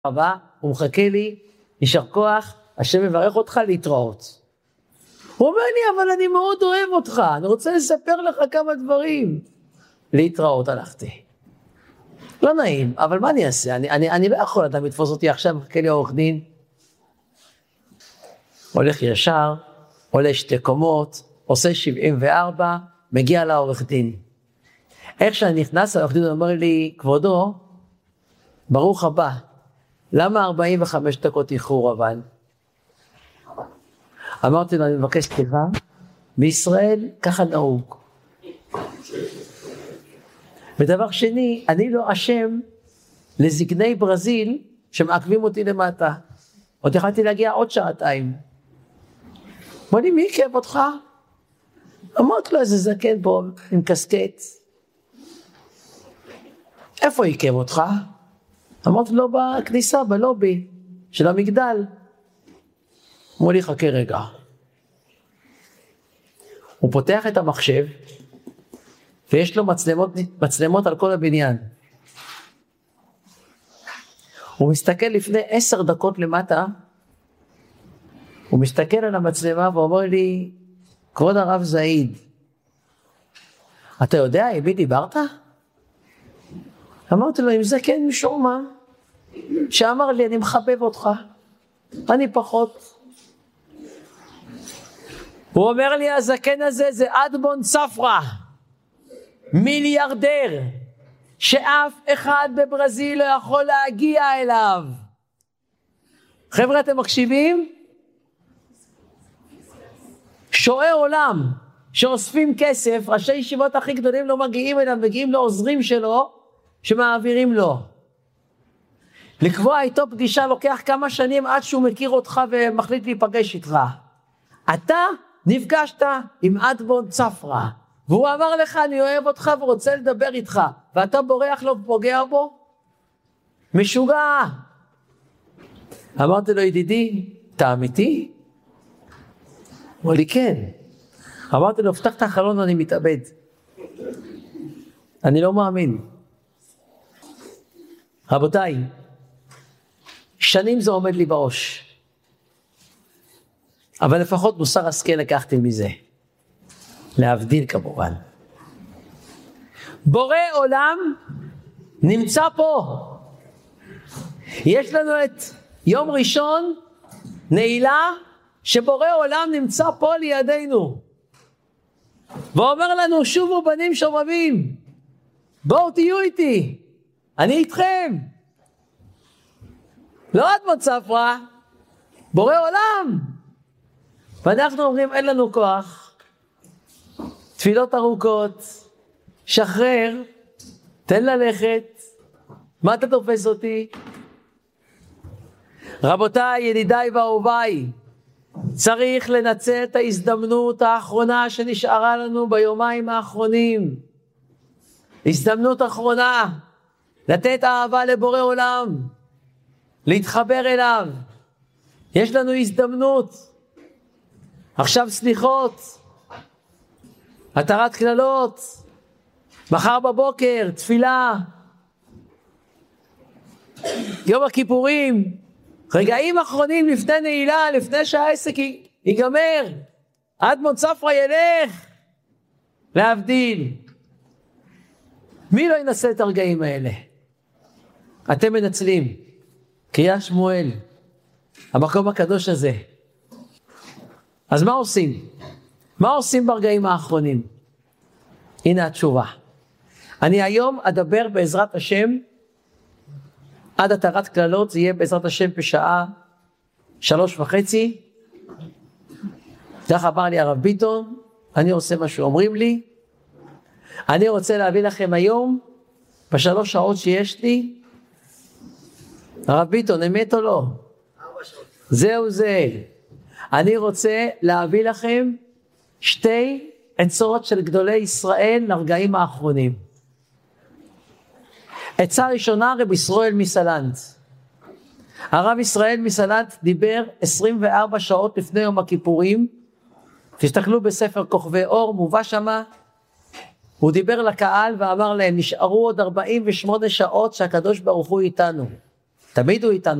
רבה, הוא מחכה לי, יישר כוח, השם מברך אותך להתראות. הוא אומר לי, אבל אני מאוד אוהב אותך, אני רוצה לספר לך כמה דברים. להתראות הלכתי. לא נעים, אבל מה אני אעשה? אני לא יכול, אתה מתפוס אותי עכשיו, מחכה לי עורך דין. הולך ישר, עולה 2 קומות, עושה 74, מגיע לעורך דין. איך שאני נכנס, העורך דין אומר לי, כבודו, ברוך הבא. למה 45 דקות איחור אבל? אמרתי לו, אני מבקש סליחה, בישראל ככה נהוג. ודבר שני, אני לא אשם לזקני ברזיל שמעכבים אותי למטה. עוד יכלתי להגיע עוד 2 שעות. אמר לי, מי עיכב אותך? אמרתי לו, איזה זקן פה עם קסקט. איפה עיכב אותך? אמרתי לו, בכניסה, בלובי של המגדל. אמר לי, חכה רגע. הוא פותח את המחשב, ויש לו מצלמות על כל הבניין. הוא מסתכל לפני 10 דקות למטה, הוא מסתכל על המצלמה ואומר לי, כבוד הרב זעיד, אתה יודע עם מי דיברת? אמרתי לו, אם זה כן משום מה, שאמר לי, אני מחבב אותך, אני פחות. הוא אומר לי, הזקן הזה זה אדמון צפרא, מיליארדר, שאף אחד בברזיל לא יכול להגיע אליו. חבר'ה, אתם מקשיבים? שועי עולם, שאוספים כסף, ראשי ישיבות הכי גדולים לא מגיעים אליו, מגיעים לעוזרים שלו, שמעבירים לו. לקבוע איתו פגישה לוקח כמה שנים עד שהוא מכיר אותך ומחליט להיפגש איתך. אתה נפגשת עם אדמון צפרא, והוא אמר לך, אני אוהב אותך ורוצה לדבר איתך, ואתה בורח לו ופוגע בו? משוגע. אמרתי לו, ידידי, אתה אמיתי? אמר לי, כן. אמרתי לו, פתח את החלון, אני מתאבד. אני לא מאמין. רבותיי, שנים זה עומד לי בראש. אבל לפחות מוסר השכל לקחתי מזה. להבדיל כמובן. בורא עולם נמצא פה. יש לנו את יום ראשון, נעילה, שבורא עולם נמצא פה לידינו. ואומר לנו, שובו בנים שובבים. בואו תהיו איתי. אני איתכם. לא אדמון צפרא, בורא עולם. ואנחנו אומרים, אין לנו כוח. תפילות ארוכות, שחרר, תן ללכת. מה אתה תופס אותי? רבותיי, ידידיי ואהוביי, צריך לנצל את ההזדמנות האחרונה שנשארה לנו ביומיים האחרונים. הזדמנות אחרונה, לתת אהבה לבורא עולם, להתחבר אליו. יש לנו הזדמנות. עכשיו סליחות, התרת כללות, מחר בבוקר, תפילה, יום הכיפורים, רגעים אחרונים לפני נעילה, לפני שהעסק ייגמר, אדמון צפרא ילך, להבדיל. מי לא ינסה את הרגעים האלה? אתם מנצלים. קריאת שמואל, המקום הקדוש הזה. אז מה עושים? מה עושים ברגעים האחרונים? הנה התשובה. אני היום אדבר בעזרת השם, עד התרת כללות, זה יהיה בעזרת השם בשעה 3:30. כך אמר לי הרב ביטון, אני עושה מה שאומרים לי. אני רוצה להביא לכם היום, ב3 שעות שיש לי, הרב ביטון, אמת או לא? 4 שעות. זהו זה. אני רוצה להביא לכם 2 עצות של גדולי ישראל לרגעים האחרונים. עצה ראשונה, רב ישראל מסלנט. הרב ישראל מסלנט דיבר 24 שעות לפני יום הכיפורים. תסתכלו בספר כוכבי אור, מובא שמה. הוא דיבר לקהל ואמר להם, נשארו עוד 48 שעות שהקדוש ברוך הוא איתנו. תמיד הוא איתנו.